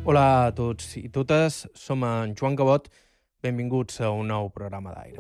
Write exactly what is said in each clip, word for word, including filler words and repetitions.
Hola a tots i totes, som en Joan Cabot, benvinguts a un nou programa d'aire.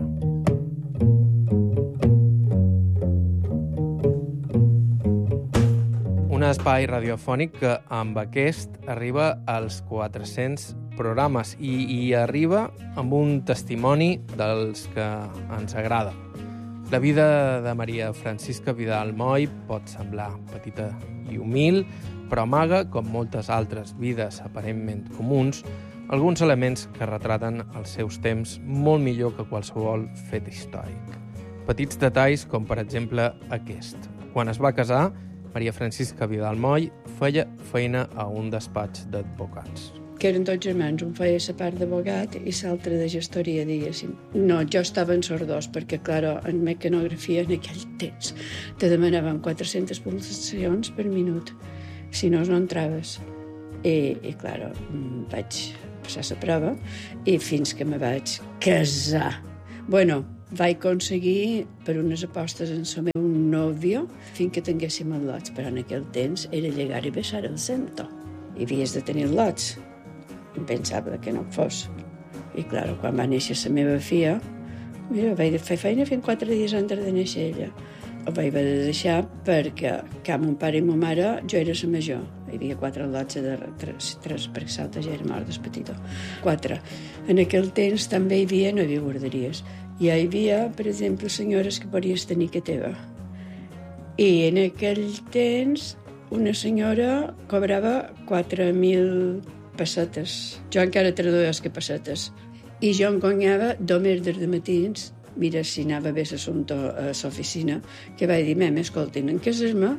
Un espai radiofònic que amb aquest arriba als quatre-cents programes i hi arriba amb un testimoni dels que ens agrada. La vida de Maria Francisca Vidal Moll pot semblar petita i humil, però amaga, com moltes altres vides aparentment comuns, alguns elements que retraten els seus temps molt millor que qualsevol fet històric. Petits detalls com, per exemple, aquest. Quan es va casar, Maria Francisca Vidal Moll feia feina a un despatx d'advocats. Que eren tots germans, un feia la part d'abogat i l'altre de gestoria, diguéssim. No, jo estava en sordós, perquè, clar, en mecanografia en aquell temps te demanaven quatre-centes pulsacions per minut. Si no, no entraves. I, i clar, vaig passar la prova i fins que me vaig casar. Bueno, vaig aconseguir per unes apostes en el meu nòvio fins que tinguéssim els lots, però en aquell temps era llegar i baixar el cento. I havies de tenir els lots. Impensable que no fos. I clar, quan va néixer la meva filla, mira, vaig fer feina fins quatre dies antes de néixer ella. Ho vaig haver de deixar perquè, que mon pare i ma mare, jo era la major. Hi havia quatre lots de tres, tres perquè l'altre ja era mort, petitó. Quatre. En aquell temps també hi havia, no hi havia guarderies. Hi havia, per exemple, senyores que podies tenir que teva. I en aquell temps una senyora cobrava quatre mil pessetes. Jo encara traduïa que pessetes. I jo em guanyava només des de matins. Mira, si anava bé l'assumpte a l'oficina, que vaig dir, mem, escoltin, en casar-me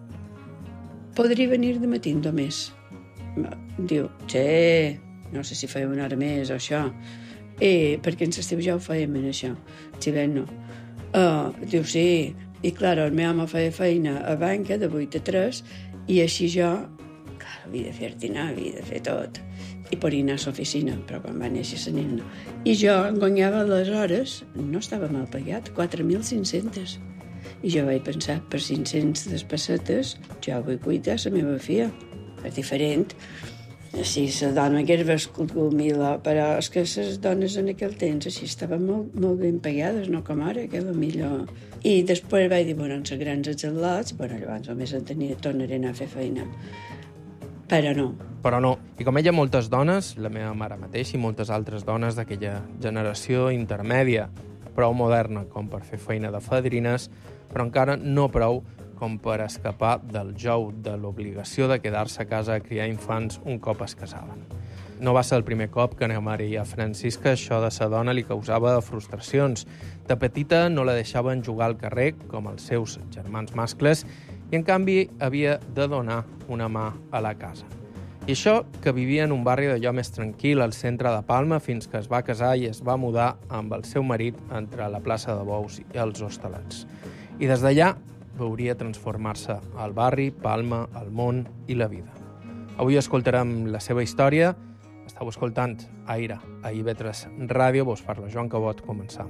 podria venir de matí només. Diu, sí, no sé si feia una hora més o això. I, perquè en l'estiu ja ho fèiem en això. Si bé no. Uh, diu, sí. I, clar, el meu home feia feina a banca de vuit a tres i així jo, clar, havia de fer dinar, havia de fer tot. I podia anar a l'oficina, però quan va néixer la nena. I jo guanyava les hores, no estava mal pagat, quatre mil cinc-centes. I jo vaig pensar, per cinc-centes pessetes, jo vull cuidar la meva filla. És diferent. Si la dona hagués viscut mil, però és que les dones en aquell temps així estaven molt, molt ben pagades, no com ara, que millor. I després vaig dir, bueno, en les grans atlots, bueno, llavors només en tenia, tornaré a anar a fer feina. Però no. Però no. I com ella, moltes dones, la meva mare mateix i moltes altres dones d'aquella generació intermèdia, prou moderna com per fer feina de fadrines, però encara no prou com per escapar del jou de l'obligació de quedar-se a casa a criar infants un cop es casaven. No va ser el primer cop que a Maria Francisca això de sa dona li causava frustracions. De petita no la deixaven jugar al carrer, com els seus germans mascles, i en canvi havia de donar una mà a la casa. I això que vivia en un barri d'allò més tranquil al centre de Palma fins que es va casar i es va mudar amb el seu marit entre la plaça de Bous i els Hostalets. I des d'allà veuria transformar-se el barri, Palma, el món i la vida. Avui escoltarem la seva història. Estau escoltant Aire a I V tres Ràdio. Vos parla Joan Cabot. Començam.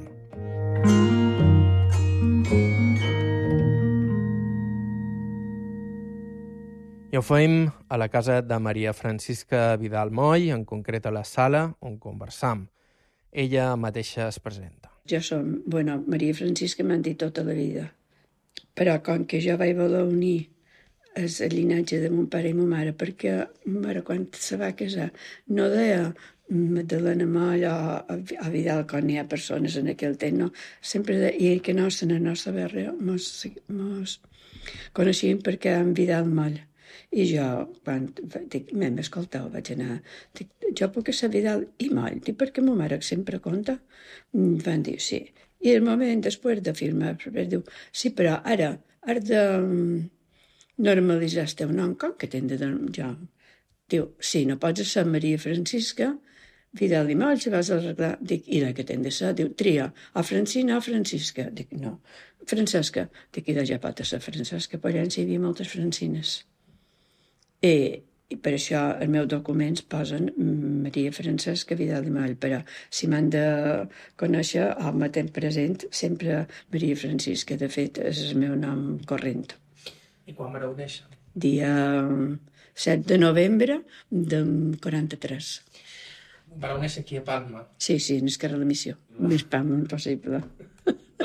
I ho fem a la casa de Maria Francisca Vidal Moll, en concret a la sala on conversam. Ella mateixa es presenta. Jo som, bueno, Maria Francisca m'han dit tota la vida, però com que jo vaig voler unir el llinatge de mon pare i ma mare, perquè ma mare quan se va casar no deia Magdalena Moll o, o Vidal, quan hi ha persones en aquell temps, no, sempre deia que no, en la nostra barri mos, mos coneixíem perquè en Vidal Moll. I jo, quan dic, m'hem escoltat, vaig anar, dic, jo puc ser Vidal i Moll, dic, perquè ma mare sempre conta. Van dir, sí. I el moment després de firmar, diu, sí, però ara, has de normalitzar el teu nom, com que t'hem de jo? Diu, sí, no pots ser Maria Francisca, Vidal i Moll, si vas arreglar. Dic, i la que t'hem de ser? Diu, tria, o Francina o Francisca. Dic, no, Francesca. Dic, i ja pot ser Francesca, però allà hi havia moltes Francines. I, i per això els meus documents posen Maria Francisca Vidal i Moll, però si m'han de conèixer o me ten present sempre Maria Francisca, de fet és el meu nom corrent. I quan vareu néixer? Dia set de novembre del quaranta-tres. Vareu néixer aquí a Palma. Sí, sí, en Esquerra de la Missió. Més Palma impossible.